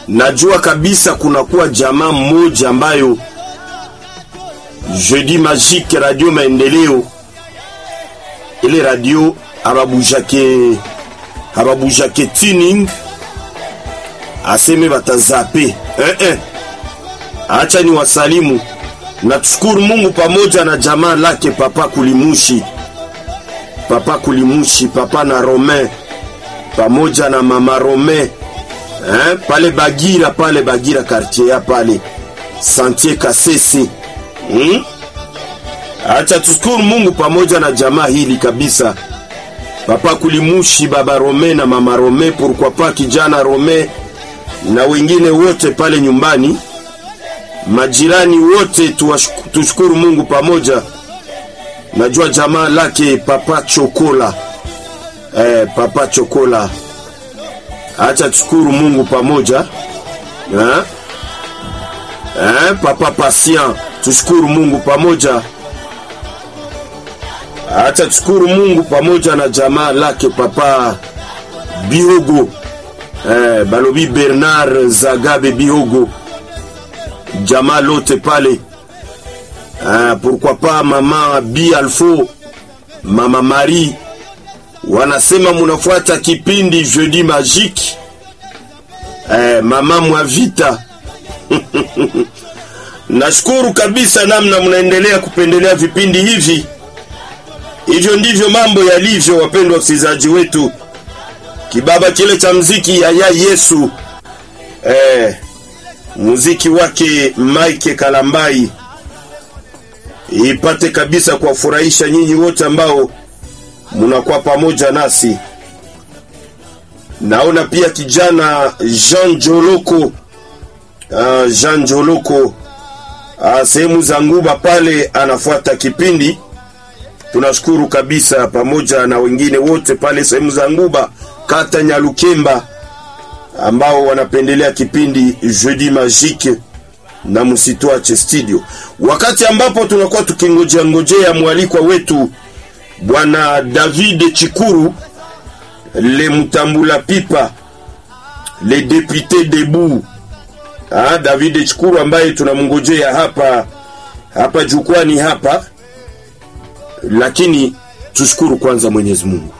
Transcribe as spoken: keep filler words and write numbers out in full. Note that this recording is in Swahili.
najua kabisa kunakuwa jamaa mmoja ambayo Jeudi Magique Radio Maendeleo, ile radio ababujake ababujake tuning aseme batazape eh eh acha ni wasalimu na tushukuru Mungu pamoja na jamaa lake Papa Kulimushi, Papa Kulimushi, Papa na Romain pamoja na Mama Romain eh, pale Bagira, pale Bagira quartier ya pale Santier Kasese. Hmm? Acha tushukuru Mungu pamoja na jamaa hili kabisa. Papa Kulimushi, Baba Romain na Mama Romain, pourquoi pas kijana Romain na wengine wote pale nyumbani, majirani wote tushukuru Mungu pamoja. Najua jamaa lake Papa Chokola, eh, Papa Chokola, acha tushukuru Mungu pamoja. Eh? Eh, Papa Patient, tushukuru Mungu pamoja. Acha tushukuru Mungu pamoja na jamaa lake Papa Bihogo, eh, Balobi Bernard Zagabe Bihogo, jamaa lote pale. Ah, pourquoi pas Mama Bi Alfo, Mama Marie, wanasema munafuata kipindi Jeudi Magique. Eh, Mama Mwavita. Nashukuru kabisa namna mnaendelea kupendelea vipindi hivi. Hivyo ndivyo mambo yalivyo, wapendwa wasikilizaji wetu. Kibaba kile cha muziki ya ya Yesu, eh, muziki wake Mike Kalambai, ipate kabisa kuwafurahisha nyinyi wote ambao mnakuwa pamoja nasi. Naona pia kijana Jean Joloko, uh, Jean Joloko uh, sehemu za Nguba pale anafuata kipindi. Tunashukuru kabisa pamoja na wengine wote pale sehemu za Nguba, kata Nyalukemba, ambao wanapendelea kipindi Jeudi Magique na msituache studio. Wakati ambapo tunakuwa tukingojea ngojea mwalikwa wetu Bwana David Chikuru, le Mutambula Pipa, le député debout. Ah, David Chikuru ambaye tunamngojea hapa hapa jukwani hapa. Lakini tushukuru kwanza Mwenyezi Mungu.